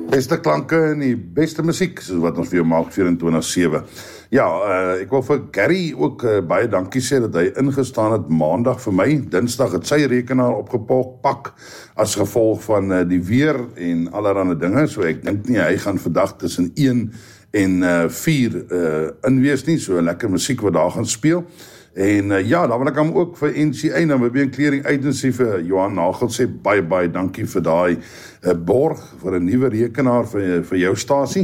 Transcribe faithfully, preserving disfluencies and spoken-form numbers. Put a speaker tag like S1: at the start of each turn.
S1: Beste klanke en die beste musiek, soos wat ons vir jou maak vyf sewe. Ja, uh, ek wil vir Gary ook uh, baie dankie sê dat hy ingestaan het maandag vir my. Dinsdag het sy rekenaar opgepak as gevolg van uh, die weer en allerhande dinge. So ek dink nie, hy gaan vandag tussen een en vier uh, inwees nie, so lekker musiek wat daar gaan speel. En uh, ja, dan wil ek hom ook vir N C A, Namibian Clearing Agency, vir Johan Nagel sê, baie, baie dankie vir daai uh, borg, vir 'n nuwe rekenaar vir, vir jou stasie.